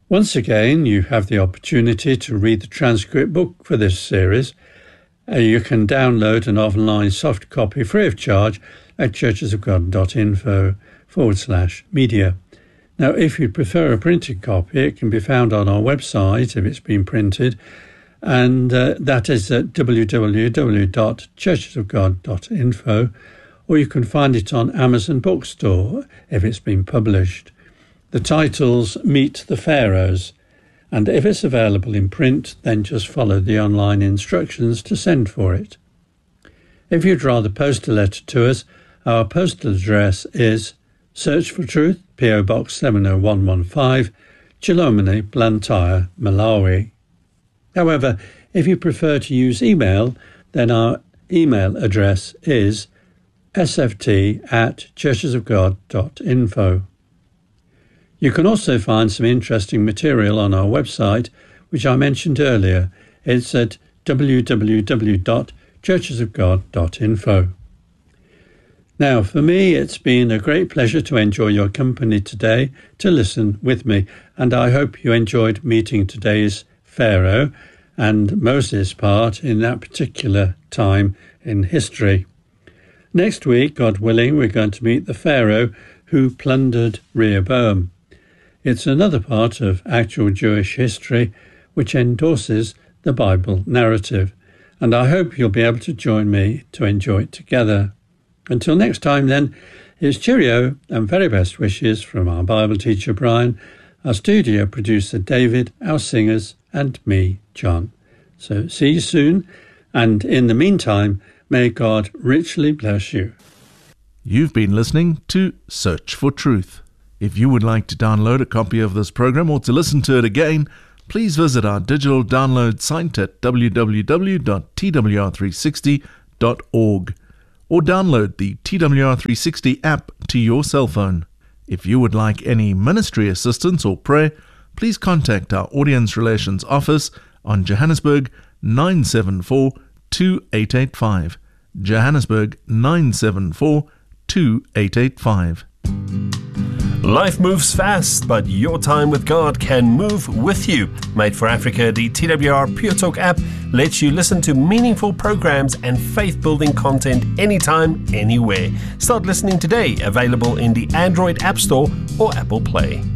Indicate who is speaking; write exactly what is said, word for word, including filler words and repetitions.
Speaker 1: Once again, you have the opportunity to read the transcript book for this series. Uh, you can download an online soft copy free of charge at churchesofgod.info forward slash media. Now, if you prefer a printed copy, it can be found on our website if it's been printed, and uh, that is at w w w dot churches of god dot info, or you can find it on Amazon Bookstore if it's been published. The title's Meet the Pharaohs, and if it's available in print, then just follow the online instructions to send for it. If you'd rather post a letter to us, our postal address is Search for Truth, P O Box seven oh one one five, Chilomini, Blantyre, Malawi. However, if you prefer to use email, then our email address is s f t at churches of god dot info. You can also find some interesting material on our website, which I mentioned earlier. It's at w w w dot churches of god dot info. Now, for me, it's been a great pleasure to enjoy your company today, to listen with me, and I hope you enjoyed meeting today's Pharaoh and Moses' part in that particular time in history. Next week, God willing, we're going to meet the Pharaoh who plundered Rehoboam. It's another part of actual Jewish history which endorses the Bible narrative, and I hope you'll be able to join me to enjoy it together. Until next time then, here's cheerio and very best wishes from our Bible teacher Brian, our studio producer David, our singers, and me, John. So see you soon, and in the meantime, may God richly bless you.
Speaker 2: You've been listening to Search for Truth. If you would like to download a copy of this program or to listen to it again, please visit our digital download site at w w w dot t w r three sixty dot org or download the T W R three sixty app to your cell phone. If you would like any ministry assistance or prayer, please contact our Audience Relations Office on Johannesburg nine seven four two eight eight five. Johannesburg nine seven four two eight eight five.
Speaker 3: Life moves fast, but your time with God can move with you. Made for Africa, the T W R Pure Talk app lets you listen to meaningful programs and faith-building content anytime, anywhere. Start listening today, available in the Android App Store or Apple Play.